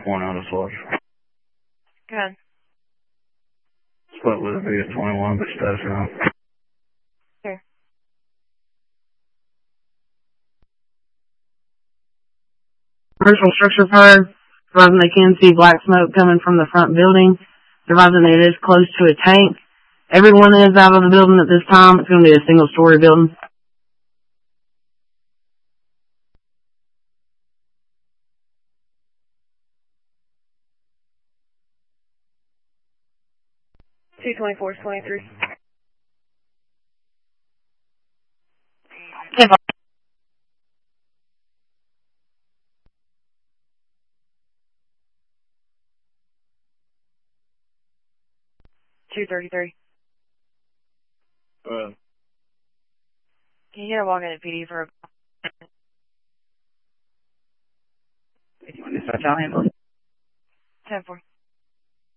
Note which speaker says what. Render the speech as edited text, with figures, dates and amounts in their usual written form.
Speaker 1: one out of source.
Speaker 2: Good.
Speaker 1: Split with a VS21, but status now.
Speaker 2: Here.
Speaker 3: Commercial structure fire. Advising they can see black smoke coming from the front building. Advising that it is close to a tank. Everyone is out of the building at this time. It's going to be a single-story building.
Speaker 2: Two 24-23.
Speaker 3: Okay,
Speaker 2: 233. Can you get a walk in at PD for a...
Speaker 3: if you want to start, I'll handle it.
Speaker 2: 10-4.